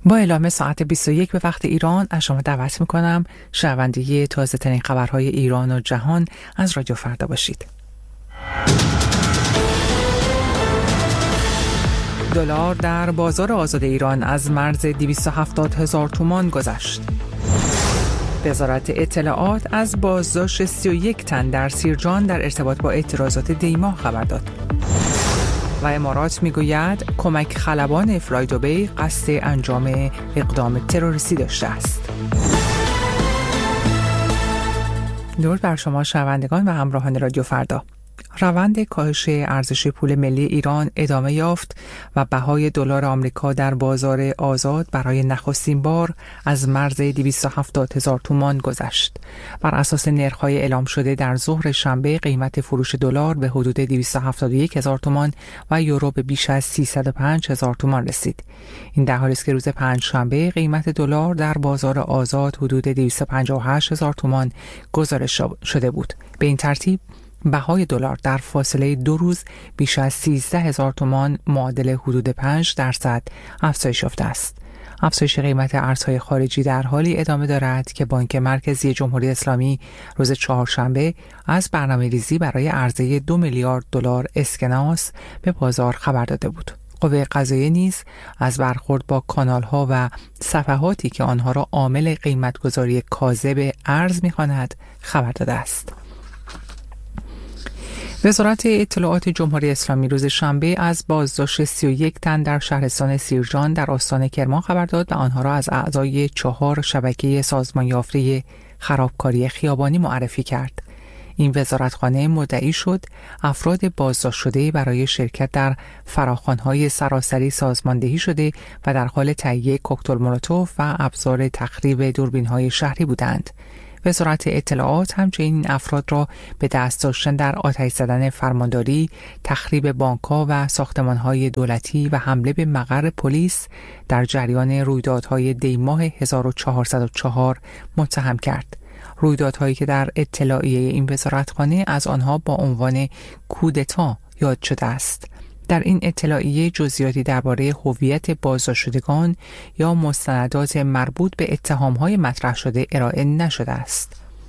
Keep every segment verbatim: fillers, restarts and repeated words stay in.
با اعلام ساعت بیست و یک به وقت ایران از شما دعوت میکنم شنونده تازه ترین خبرهای ایران و جهان از رادیو فردا باشید. دلار در بازار آزاد ایران از مرز دویست و هفتاد هزار تومان گذشت. وزارت اطلاعات از بازداشت سی و یک تن در سیرجان در ارتباط با اعتراضات دیما خبر داد. و امارات میگوید کمک خلبان فلای دبی قصد انجام اقدام تروریستی داشته است. درود بر شما شنوندگان و همراهان رادیو فردا. روند کاهش ارزش پول ملی ایران ادامه یافت و بهای دلار آمریکا در بازار آزاد برای نخستین بار از مرز دویست و هفتاد هزار تومان گذشت. بر اساس نرخ‌های اعلام شده در ظهر شنبه قیمت فروش دلار به حدود دویست و هفتاد و یک هزار تومان و یورو به بیش از سیصد و پنج هزار تومان رسید. این در حالی است که روز پنج شنبه قیمت دلار در بازار آزاد حدود دویست و پنجاه و هشت هزار تومان گزارش شده بود. به این ترتیب بهای دلار در فاصله دو روز بیش از سیزده هزار تومان معادل حدود پنج درصد افزایش یافته است. افزایش قیمت ارزهای خارجی در حالی ادامه دارد که بانک مرکزی جمهوری اسلامی روز چهارشنبه از برنامه‌ریزی برای عرضه دو میلیارد دلار اسکناس به بازار خبر داده بود. قوه قضاییه نیز از برخورد با کانال‌ها و صفحاتی که آنها را عامل قیمت‌گذاری کاذب ارز می‌خواند خبر داده است. وزارت اطلاعات جمهوری اسلامی روز شنبه از بازداشت سی و یک تن در شهرستان سیرجان در استان کرمان خبر داد و آنها را از اعضای چهار شبکه سازمان یافته خرابکاری خیابانی معرفی کرد. این وزارتخانه مدعی شد افراد بازداشت شده برای شرکت در فراخوان‌های سراسری سازماندهی شده و در حال تهیه کوکتل مولوتوف و ابزار تخریب دوربین‌های شهری بودند. وزارت اطلاعات همچنین افراد را به دست داشتن در آتش زدن فرمانداری، تخریب بانک‌ها و ساختمان‌های دولتی و حمله به مقر پلیس در جریان رویدادهای دیماه هزار و چهارصد و چهار متهم کرد. رویدادهایی که در اطلاعیه این وزارتخانه از آنها با عنوان کودتا یاد شده است. در این اطلاعیه جزئیاتی درباره هویت بازداشتشدگان یا مستندات مربوط به اتهام‌های مطرح شده ارائه نشده است.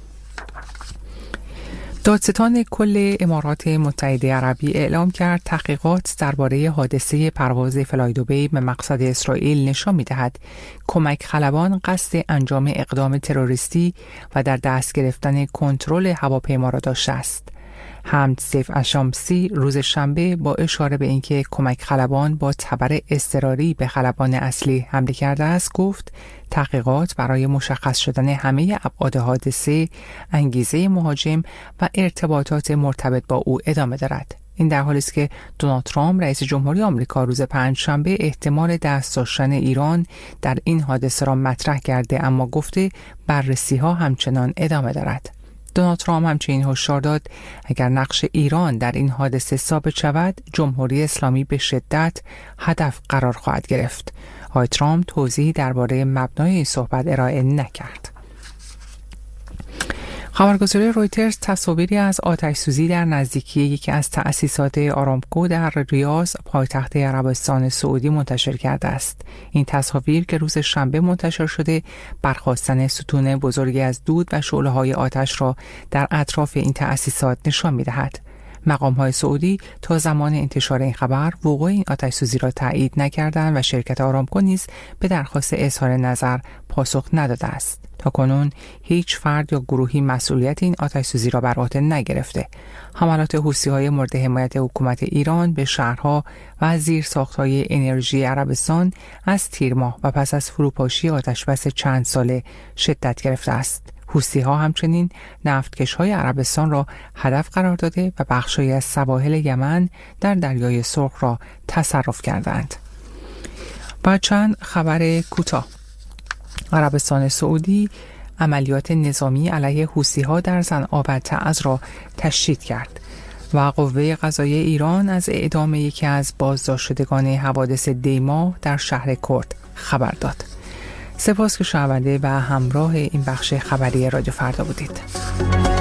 دادستان کل امارات متحده عربی اعلام کرد تحقیقات درباره حادثه پرواز فلای دبی به مقصد اسرائیل نشان می‌دهد کمک خلبان قصد انجام اقدام تروریستی و در دست گرفتن کنترل هواپیما را داشته است. حمد سیف الشامسی روز شنبه با اشاره به اینکه کمک خلبان با تبر اضطراری به خلبان اصلی حمله کرده است گفت تحقیقات برای مشخص شدن همه ابعاد حادثه، انگیزه مهاجم و ارتباطات مرتبط با او ادامه دارد. این در حالی است که دونالد ترامپ رئیس جمهوری آمریکا روز پنجشنبه احتمال دست داشتن ایران در این حادثه را مطرح کرده اما گفته بررسی‌ها همچنان ادامه دارد. دونالد ترامپ همچنین هشدار داد اگر نقش ایران در این حادثه ثابت شود جمهوری اسلامی به شدت هدف قرار خواهد گرفت. آقای ترامپ توضیحی درباره مبنای این صحبت ارائه نکرد. خبرگزاری رویترز تصاویری از آتش‌سوزی در نزدیکی یکی از تأسیسات آرامکو در ریاض پایتخت عربستان سعودی منتشر کرده است. این تصاویر که روز شنبه منتشر شده برخاستن ستون بزرگی از دود و شعله‌های آتش را در اطراف این تأسیسات نشان می‌دهد. مقام‌های سعودی تا زمان انتشار این خبر وقوع این آتش‌سوزی را تایید نکردند و شرکت آرامکو نیز به درخواست اظهار نظر پاسخ نداده است. تاکنون هیچ فرد یا گروهی مسئولیت این آتش‌سوزی را بر عهده نگرفته. حملات حوثی‌های مورد حمایت حکومت ایران به شهرها و زیرساخت‌های انرژی عربستان از تیر ماه و پس از فروپاشی آتشبس چند ساله شدت گرفته است. حوثی‌ها همچنین نفتکش‌های عربستان را هدف قرار داده و بخشی از سواحل یمن در دریای سرخ را تصرف کردند. با چند خبر کوتاه. عربستان سعودی عملیات نظامی علیه حوثی‌ها در زن‌آب تعز را تشدید کرد و قوه قضاییه ایران از اعدام یکی از بازداشتگان حوادث دیما در شهر کرد خبر داد. سپاس که شنونده و همراه این بخش خبری رادیو فردا بودید.